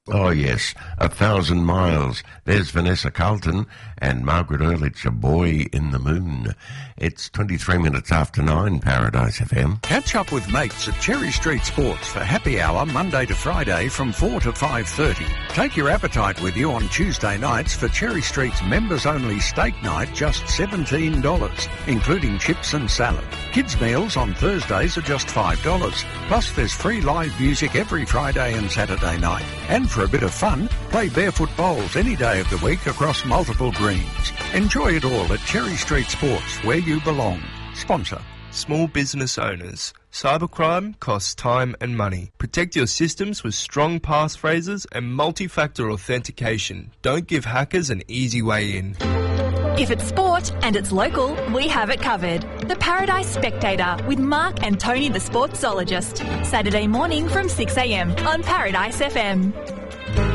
Oh, yes, 1,000 miles. There's Vanessa Carlton and Margaret Ehrlich, A Boy in the Moon. It's 23 minutes after 9, Paradise FM. Catch up with mates at Cherry Street Sports for happy hour Monday to Friday from 4 to 5:30. Take your appetite with you on Tuesday nights for Cherry Street's members-only steak night, just $17, including chips and salad. Kids' meals on Thursdays are just $5. Plus, there's free live music every Friday and Saturday night. And for a bit of fun, play barefoot bowls any day of the week across multiple greens. Enjoy it all at Cherry Street Sports, where you belong. Sponsor. Small business owners. Cybercrime costs time and money. Protect your systems with strong passphrases and multi-factor authentication. Don't give hackers an easy way in. If it's sport and it's local, we have it covered. The Paradise Spectator with Mark and Tony the Sportsologist. Saturday morning from 6 a.m. on Paradise FM.